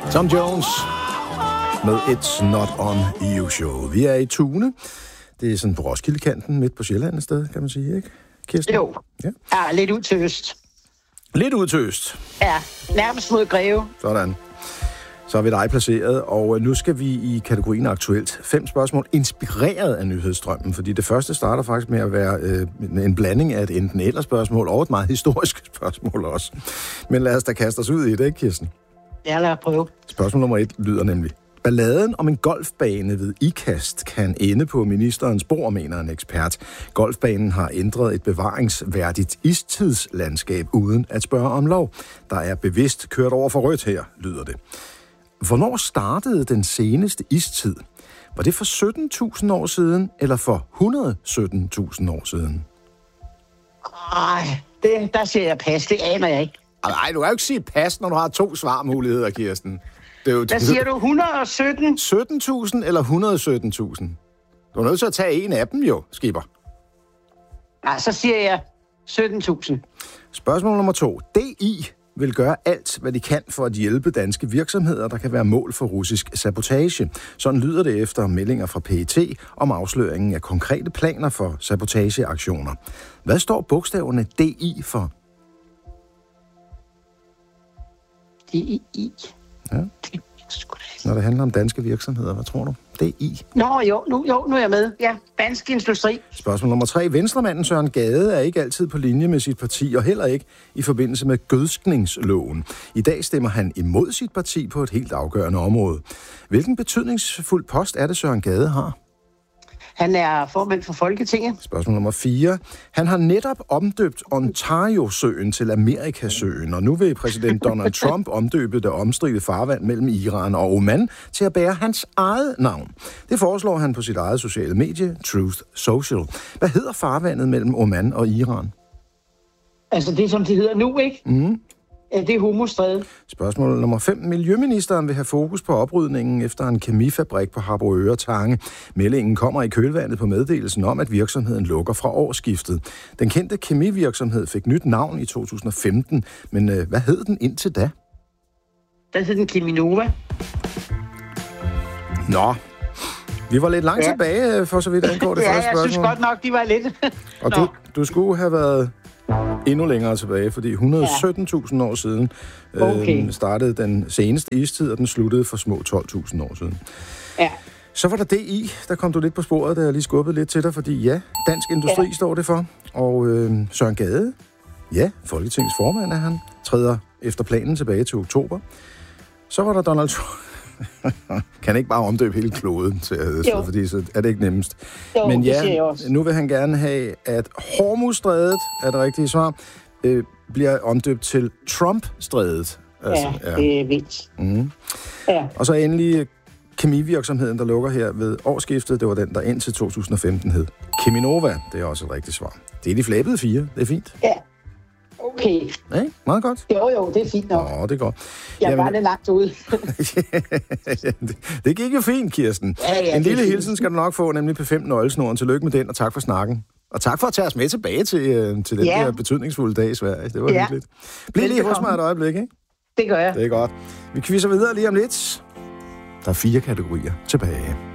Tom Jones med It's Not On You Show. Vi er i Tune. Det er sådan på Roskildekanten, midt på Sjælland et sted, kan man sige, ikke, Kirsten? Jo. Ja, lidt ud til øst. Lidt ud til øst? Ja, nærmest mod Greve. Sådan. Så har vi dig placeret, og nu skal vi i kategorien aktuelt. 5 spørgsmål inspireret af nyhedsstrømmen, fordi det første starter faktisk med at være en blanding af et enten eller spørgsmål og et meget historisk spørgsmål også. Men lad os da kaste os ud i det, ikke, Kirsten? Ja, lad os prøve. Spørgsmål nummer 1 lyder nemlig: balladen om en golfbane ved Ikast kan ende på ministerens bord, mener en ekspert. Golfbanen har ændret et bevaringsværdigt istidslandskab uden at spørge om lov. Der er bevidst kørt over for rødt her, lyder det. Hvornår startede den seneste istid? Var det for 17.000 år siden, eller for 117.000 år siden? Der siger jeg pas. Det aner jeg ikke. Nej, du kan jo ikke sige pas, når du har 2 svarmuligheder, Kirsten. Hvad siger du? 117? 17.000 eller 117.000? Du er nødt til at tage en af dem jo, skipper. Nej, så siger jeg 17.000. Spørgsmål nummer 2. DI vil gøre alt, hvad de kan for at hjælpe danske virksomheder, der kan være mål for russisk sabotage. Sådan lyder det efter meldinger fra PET om afsløringen af konkrete planer for sabotageaktioner. Hvad står bogstaverne DI for? DI. Ja. Når det handler om danske virksomheder, hvad tror du? DI. Nu er jeg med. Ja, Dansk Industri. Spørgsmål nummer 3. Venstremanden Søren Gade er ikke altid på linje med sit parti, og heller ikke i forbindelse med gødskningsloven. I dag stemmer han imod sit parti på et helt afgørende område. Hvilken betydningsfuld post er det, Søren Gade har? Han er formand for Folketinget. Spørgsmål nummer 4. Han har netop omdøbt Ontario-søen til Amerikasøen, og nu vil præsident Donald Trump omdøbe det omstridte farvand mellem Iran og Oman til at bære hans eget navn. Det foreslår han på sit eget sociale medie, Truth Social. Hvad hedder farvandet mellem Oman og Iran? Altså det, som det hedder nu, ikke? Mm. Det er Hormuzstrædet. Spørgsmål nummer 5. Miljøministeren vil have fokus på oprydningen efter en kemifabrik på Harboøre Tange. Meldingen kommer i kølvandet på meddelelsen om, at virksomheden lukker fra årsskiftet. Den kendte kemivirksomhed fik nyt navn i 2015, men hvad hed den indtil da? Den hed den Cheminova. Nå, vi var lidt langt tilbage, for så vidt angår det første spørgsmål. Jeg synes godt nok, de var lidt. Og du skulle have været endnu længere tilbage, fordi 117.000 år siden startede den seneste istid, og den sluttede for små 12.000 år siden. Ja. Så var der DI, der kom du lidt på sporet, da jeg lige skubbede lidt til dig, fordi ja, Dansk Industri står det for. Og Søren Gade, ja, Folketingets formand er han, træder efter planen tilbage til oktober. Så var der Donald Trump. Kan ikke bare omdøbe hele kloden til at fordi så er det ikke nemmest. Jo, men ja, det nu vil han gerne have, at Hormuzstrædet er det rigtige svar, bliver omdøbt til Trump-strædet. Altså, det er vildt. Mm. Ja. Og så endelig kemivirksomheden, der lukker her ved årsskiftet. Det var den, der indtil 2015 hed Cheminova. Det er også et rigtigt svar. Det er de flabede 4. Det er fint. Ja. Okay. Ja, meget godt. Jo, det er fint nok. Det er godt. Jeg er bare lidt langt ude. det gik jo fint, Kirsten. Ja, en lille hilsen skal du nok få, nemlig P5 nøglesnoren. Tillykke med den, og tak for snakken. Og tak for at tage os med tilbage til den der betydningsfulde dag i Sverige. Det var hyggeligt. Bliv lige hos mig et øjeblik, ikke? Det gør jeg. Det er godt. Vi quizzer videre lige om lidt. Der er 4 kategorier tilbage.